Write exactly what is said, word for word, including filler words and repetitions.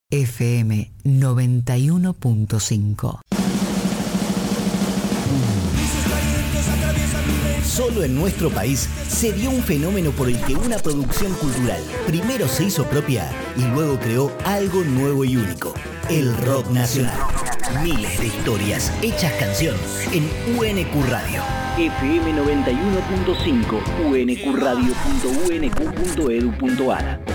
F M noventa y uno punto cinco. Solo en nuestro país se dio un fenómeno por el que una producción cultural primero se hizo propia y luego creó algo nuevo y único: el rock nacional. Miles de historias hechas canción en U N Q Radio. F M noventa y uno punto cinco, u n q radio punto u n q punto e d u punto a r.